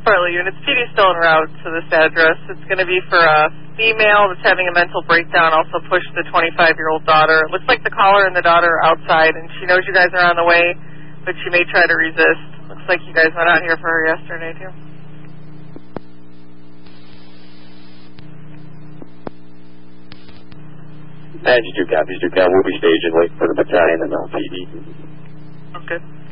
Farley unit. It's PD still en route to this address. It's going to be for a female that's having a mental breakdown, also pushed the 25-year-old daughter. It looks like the caller and the daughter are outside, and she knows you guys are on the way, but she may try to resist. Looks like you guys went out here for her yesterday, too. And you do copies, do count. We'll be staging, waiting for the battalion and LPD.